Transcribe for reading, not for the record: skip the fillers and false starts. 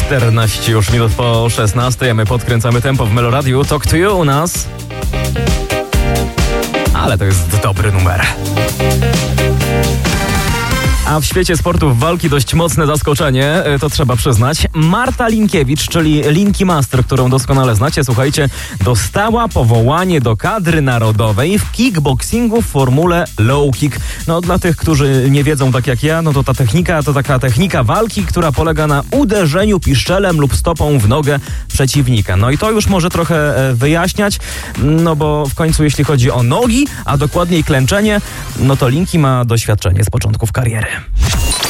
14 już minut po 16, a my podkręcamy tempo w Meloradiu. Talk to You u nas. Ale to jest dobry numer. A w świecie sportów walki dość mocne zaskoczenie, to trzeba przyznać. Marta Linkiewicz, czyli Linki Master, którą doskonale znacie, słuchajcie, dostała powołanie do kadry narodowej w kickboxingu w formule low kick. No dla tych, którzy nie wiedzą tak jak ja, no to ta technika to taka technika walki, która polega na uderzeniu piszczelem lub stopą w nogę przeciwnika. No i to już może trochę wyjaśniać, no bo w końcu jeśli chodzi o nogi, a dokładniej klęczenie, no to Linki ma doświadczenie z początków kariery.